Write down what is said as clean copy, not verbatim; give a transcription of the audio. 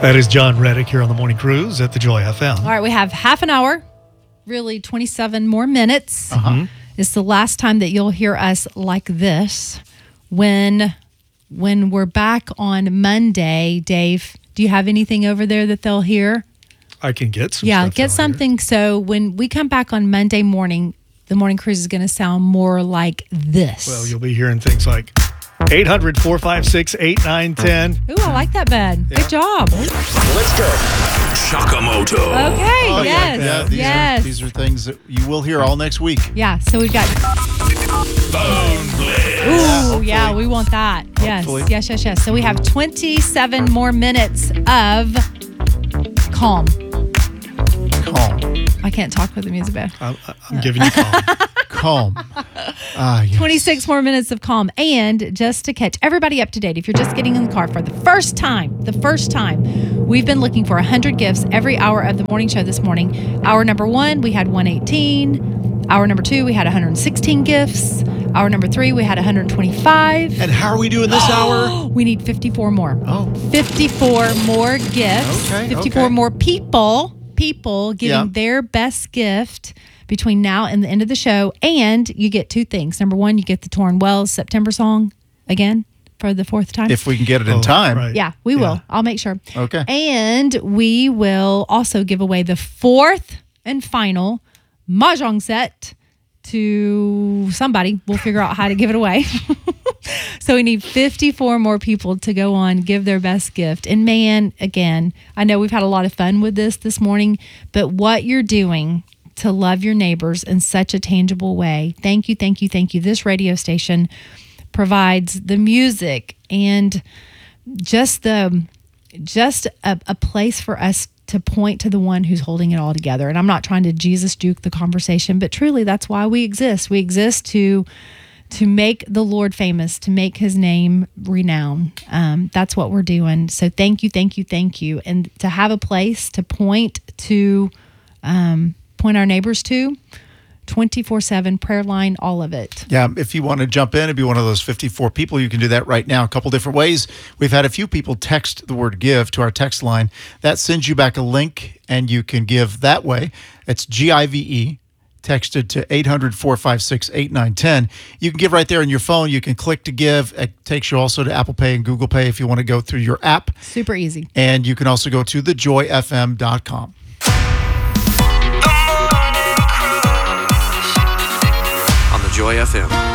That is John Reddick here on the Morning Cruise at the Joy FM. All right, we have half an hour, really 27 more minutes. It's the last time that you'll hear us like this. When we're back on Monday, Dave, do you have anything over there that they'll hear? I can get some Yeah, stuff get out something. So when we come back on Monday morning, the Morning Cruise is going to sound more like this. Well, you'll be hearing things like 800-456-8910. Ooh, I like that, Ben. Good job. Let's go. Sakamoto. Okay, Oh, yes. yeah, yes. These are things that you will hear all next week. Yeah, so we've got... Ooh, yeah, we want that. Hopefully. Yes. So we have 27 more minutes of calm. Calm. I can't talk with the music bed. I'm giving you calm. Calm. Yes. 26 more minutes of calm. And just to catch everybody up to date, if you're just getting in the car for the first time, we've been looking for 100 gifts every hour of the morning show this morning. Hour number 1, we had 118. Hour number 2, we had 116 gifts. Hour number 3, we had 125. And how are we doing this hour? We need 54 more. Oh. 54 more gifts. Okay, 54 okay. more people getting their best gift between now and the end of the show. And you get 2 things. Number 1, you get the Torn Wells September song again for the 4th time. If we can get it in time. Right. Yeah, we will. I'll make sure. Okay. And we will also give away the 4th and final Mahjong set to somebody. We'll figure out how to give it away. So we need 54 more people to go on, give their best gift. And man, again, I know we've had a lot of fun with this morning, but what you're doing to love your neighbors in such a tangible way. Thank you. This radio station provides the music and just a place for us to point to the one who's holding it all together. And I'm not trying to Jesus juke the conversation, but truly that's why we exist. We exist to make the Lord famous, to make his name renowned. That's what we're doing. So thank you. And to have a place to point our neighbors to, 24/7 prayer line, all of it. Yeah, if you want to jump in and be one of those 54 people, you can do that right now. A couple different ways. We've had a few people text the word give to our text line. That sends you back a link, and you can give that way. It's GIVE, texted to 800-456-8910. You can give right there on your phone. You can click to give. It takes you also to Apple Pay and Google Pay if you want to go through your app. Super easy. And you can also go to thejoyfm.com. On the Joy FM.